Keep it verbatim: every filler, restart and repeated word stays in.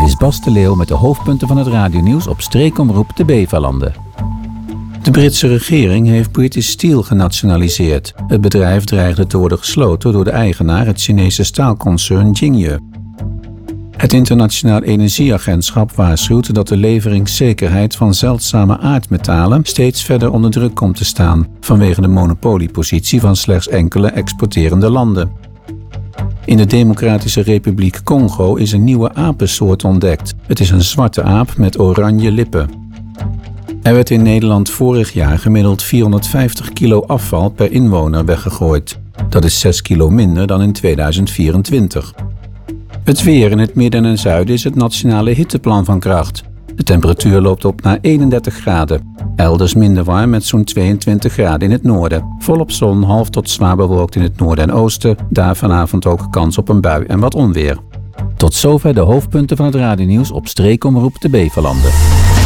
is Bas de Leeuw met de hoofdpunten van het radionieuws op streekomroep de Beverlanden. De Britse regering heeft British Steel genationaliseerd. Het bedrijf dreigde te worden gesloten door de eigenaar, het Chinese staalconcern Jingyue. Het Internationaal Energieagentschap waarschuwt dat de leveringszekerheid van zeldzame aardmetalen steeds verder onder druk komt te staan, vanwege de monopoliepositie van slechts enkele exporterende landen. In de Democratische Republiek Congo is een nieuwe apensoort ontdekt. Het is een zwarte aap met oranje lippen. Er werd in Nederland vorig jaar gemiddeld vierhonderdvijftig kilo afval per inwoner weggegooid. Dat is zes kilo minder dan in tweeduizend vierentwintig. Het weer in het midden en zuiden is het nationale hitteplan van kracht. De temperatuur loopt op naar eenendertig graden. Elders minder warm met zo'n tweeëntwintig graden in het noorden. Volop zon, half tot zwaar bewolkt in het noorden en oosten. Daar vanavond ook kans op een bui en wat onweer. Tot zover de hoofdpunten van het radionieuws op streekomroep de Beverlanden.